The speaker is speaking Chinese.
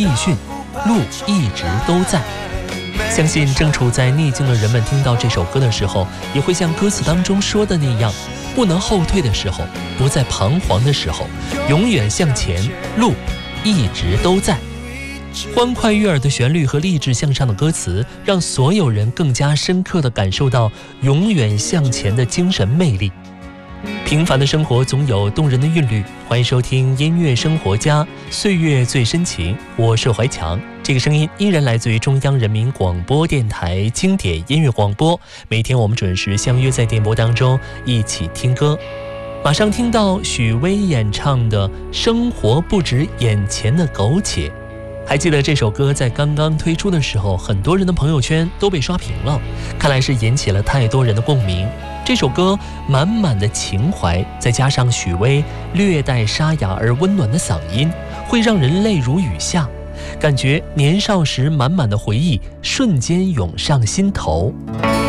奕迅，路一直都在。相信正处在逆境的人们听到这首歌的时候，也会像歌词当中说的那样，不能后退的时候，不再彷徨的时候，永远向前，路一直都在。欢快悦耳的旋律和励志向上的歌词，让所有人更加深刻地感受到永远向前的精神魅力。平凡的生活总有动人的韵律，欢迎收听音乐生活家，岁月最深情，我是怀强。这个声音依然来自于中央人民广播电台经典音乐广播，每天我们准时相约在电波当中一起听歌。马上听到许巍演唱的《生活不止眼前的苟且》。还记得这首歌在刚刚推出的时候，很多人的朋友圈都被刷屏了，看来是引起了太多人的共鸣。这首歌满满的情怀，再加上许巍略带沙哑而温暖的嗓音，会让人泪如雨下，感觉年少时满满的回忆瞬间涌上心头。